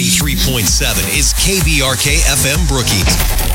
93.7 is KBRK FM Brookings.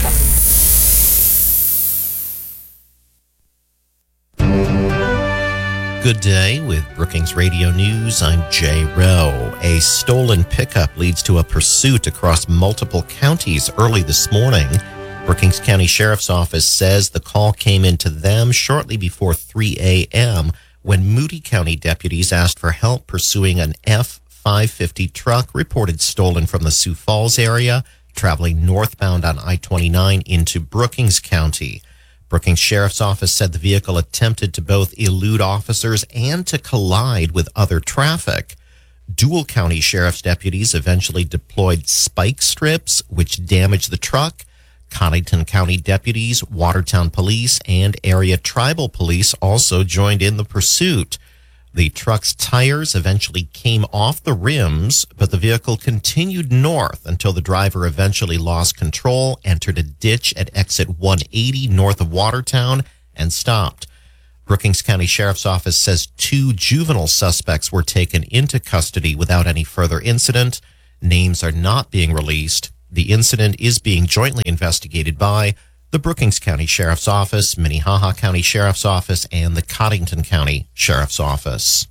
Good day with Brookings Radio News. I'm Jay Rowe. A stolen pickup leads to a pursuit across multiple counties early this morning. Brookings County Sheriff's Office says the call came into them shortly before 3 a.m. when Moody County deputies asked for help pursuing an F-550 truck reported stolen from the Sioux Falls area, traveling northbound on I-29 into Brookings County. Brookings Sheriff's Office said the vehicle attempted to both elude officers and to collide with other traffic. Dual County Sheriff's deputies eventually deployed spike strips, which damaged the truck. Cottington County deputies, Watertown Police, and area tribal police also joined in the pursuit. The truck's tires eventually came off the rims, but the vehicle continued north until the driver eventually lost control, entered a ditch at exit 180 north of Watertown, and stopped. Brookings County Sheriff's Office says 2 juvenile suspects were taken into custody without any further incident. Names are not being released. The incident is being jointly investigated by the Brookings County Sheriff's Office, Minnehaha County Sheriff's Office, and the Cottington County Sheriff's Office.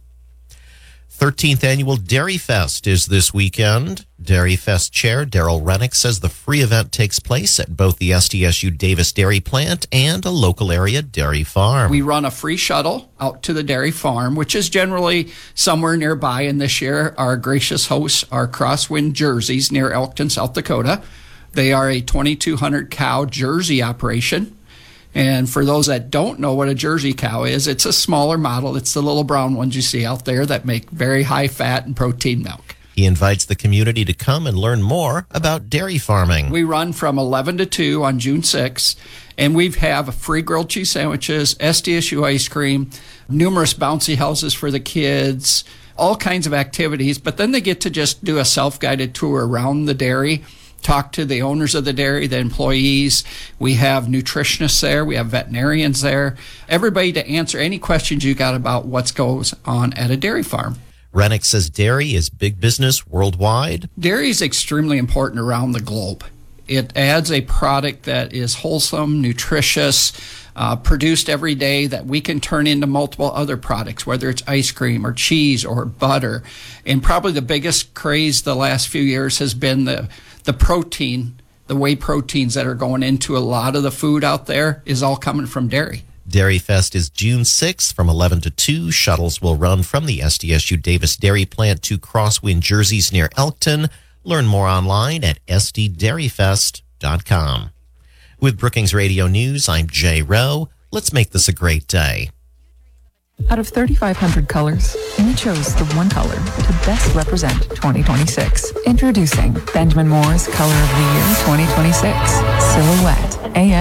13th Annual Dairy Fest is this weekend. Dairy Fest Chair Daryl Rennick says the free event takes place at both the SDSU Davis Dairy Plant and a local area dairy farm. We run a free shuttle out to the dairy farm, which is generally somewhere nearby, and this year our gracious hosts are Crosswind Jerseys near Elkton, South Dakota. They are a 2,200 cow Jersey operation. And for those that don't know what a Jersey cow is, it's a smaller model. It's the little brown ones you see out there that make very high fat and protein milk. He invites the community to come and learn more about dairy farming. We run from 11 to 2 on June 6th, and we have free grilled cheese sandwiches, SDSU ice cream, numerous bouncy houses for the kids, all kinds of activities. But then they get to just do a self-guided tour around the dairy, talk to the owners of the dairy, the employees. We have nutritionists there. We have veterinarians there. Everybody to answer any questions you got about what goes on at a dairy farm. Rennick says dairy is big business worldwide. Dairy is extremely important around the globe. It adds a product that is wholesome, nutritious, produced every day that we can turn into multiple other products, whether it's ice cream or cheese or butter. And probably the biggest craze the last few years has been the protein, the whey proteins that are going into a lot of the food out there is all coming from dairy. Dairy Fest is June 6th from 11 to 2. Shuttles will run from the SDSU Davis Dairy Plant to Crosswind Jerseys near Elkton. Learn more online at sddairyfest.com. With Brookings Radio News, I'm Jay Rowe. Let's make this a great day. Out of 3,500 colors, we chose the one color to best represent 2026. Introducing Benjamin Moore's Color of the Year 2026 Silhouette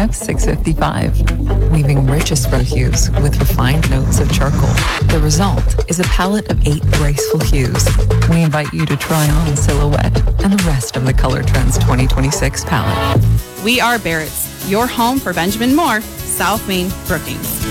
AF655. Weaving rich espresso hues with refined notes of charcoal. The result is a palette of 8 graceful hues. We invite you to try on Silhouette and the rest of the Color Trends 2026 palette. We are Barrett's, your home for Benjamin Moore, South Main, Brookings.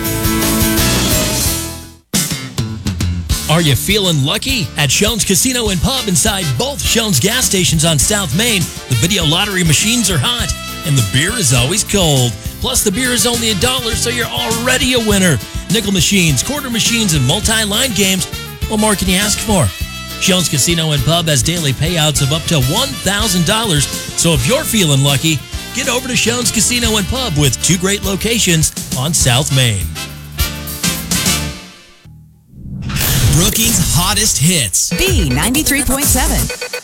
Are you feeling lucky? At Shones Casino and Pub inside both Shones gas stations on South Main, the video lottery machines are hot and the beer is always cold. Plus, the beer is only $1, so you're already a winner. Nickel machines, quarter machines, and multi-line games. What more can you ask for? Shones Casino and Pub has daily payouts of up to $1,000. So if you're feeling lucky, get over to Shones Casino and Pub with 2 great locations on South Main. Brookings' hottest hits. B93.7.